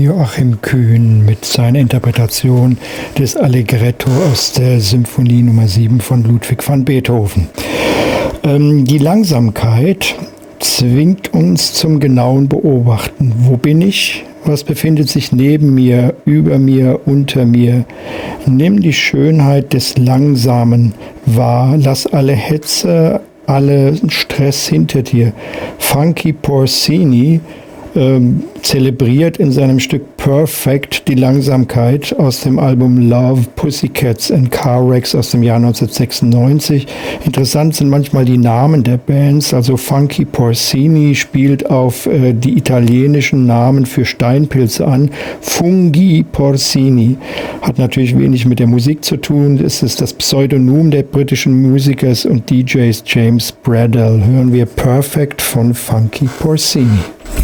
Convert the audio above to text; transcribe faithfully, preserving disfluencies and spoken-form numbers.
Joachim Kühn mit seiner Interpretation des Allegretto aus der Symphonie Nummer sieben von Ludwig van Beethoven. Ähm, die Langsamkeit zwingt uns zum genauen Beobachten. Wo bin ich? Was befindet sich neben mir, über mir, unter mir? Nimm die Schönheit des Langsamen wahr. Lass alle Hetze, alle Stress hinter dir. Funky Porcini ähm, zelebriert in seinem Stück Perfect die Langsamkeit aus dem Album Love, Pussycats and Car Wrecks aus dem Jahr neunzehnhundertsechsundneunzig. Interessant sind manchmal die Namen der Bands. Also Funky Porcini spielt auf äh, die italienischen Namen für Steinpilze an. Fungi Porcini hat natürlich wenig mit der Musik zu tun. Es ist das Pseudonym der britischen Musikers und D Js James Bradell. Hören wir Perfect von Funky Porcini.